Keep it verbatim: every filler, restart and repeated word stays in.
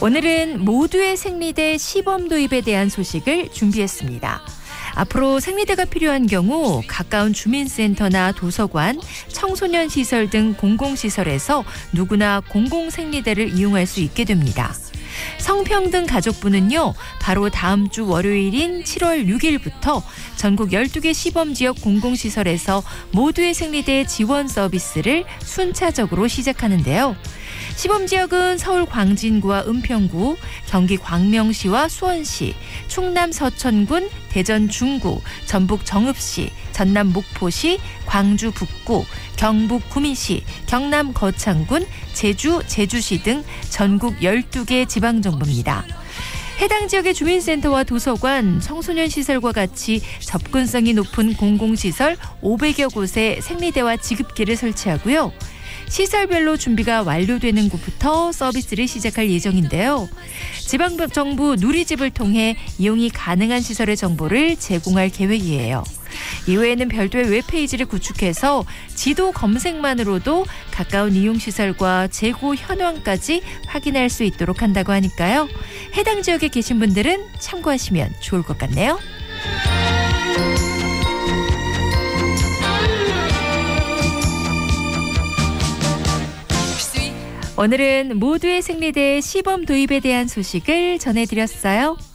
오늘은 모두의 생리대 시범 도입에 대한 소식을 준비했습니다. 앞으로 생리대가 필요한 경우 가까운 주민센터나 도서관, 청소년 시설 등 공공시설에서 누구나 공공생리대를 이용할 수 있게 됩니다. 성평등 가족부는요, 바로 다음 주 월요일인 칠월 육일부터 전국 열두 개 시범지역 공공시설에서 모두의 생리대 지원 서비스를 순차적으로 시작하는데요. 시범지역은 서울 광진구와 은평구, 경기 광명시와 수원시, 충남 서천군, 대전 중구, 전북 정읍시, 전남 목포시, 광주 북구, 경북 구미시, 경남 거창군, 제주 제주시 등 전국 열두 개 지방정부입니다. 해당 지역의 주민센터와 도서관, 청소년 시설과 같이 접근성이 높은 공공시설 오백여 곳에 생리대와 지급기를 설치하고요. 시설별로 준비가 완료되는 곳부터 서비스를 시작할 예정인데요. 지방정부 누리집을 통해 이용이 가능한 시설의 정보를 제공할 계획이에요. 이외에는 별도의 웹페이지를 구축해서 지도 검색만으로도 가까운 이용시설과 재고 현황까지 확인할 수 있도록 한다고 하니까요. 해당 지역에 계신 분들은 참고하시면 좋을 것 같네요. 오늘은 모두의 생리대 시범 도입에 대한 소식을 전해드렸어요.